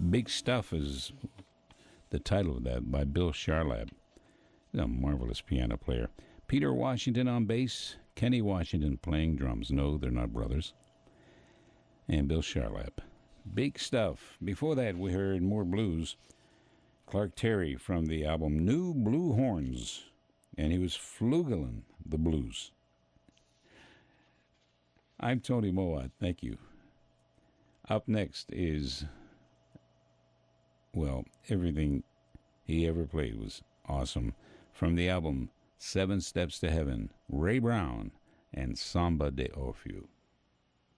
Big Stuff is the title of that, by Bill Charlap. He's a marvelous piano player. Peter Washington on bass, Kenny Washington playing drums. No, they're not brothers. And Bill Charlap. Big Stuff. Before that, we heard more blues. Clark Terry from the album New Blue Horns. And he was flugelling the blues. I'm Tony Mowat. Thank you. Up next is, well, everything he ever played was awesome. From the album 7 Steps to Heaven, Ray Brown and Samba de Orfeo.